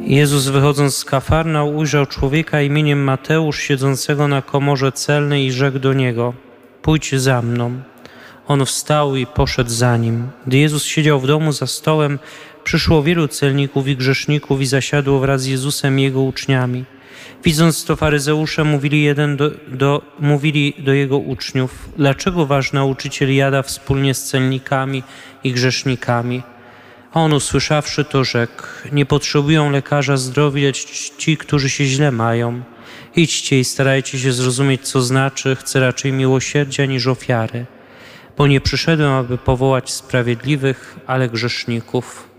Jezus, wychodząc z Kafarnaum, ujrzał człowieka imieniem Mateusz, siedzącego na komorze celnej i rzekł do niego: pójdź za mną. On wstał i poszedł za nim. Gdy Jezus siedział w domu za stołem, przyszło wielu celników i grzeszników i zasiadło wraz z Jezusem i Jego uczniami. Widząc to, faryzeusze mówili do Jego uczniów: dlaczego wasz nauczyciel jada wspólnie z celnikami i grzesznikami? A on, usłyszawszy to, rzekł: nie potrzebują lekarza zdrowi, lecz ci, którzy się źle mają. Idźcie i starajcie się zrozumieć, co znaczy: chcę raczej miłosierdzia niż ofiary, bo nie przyszedłem, aby powołać sprawiedliwych, ale grzeszników.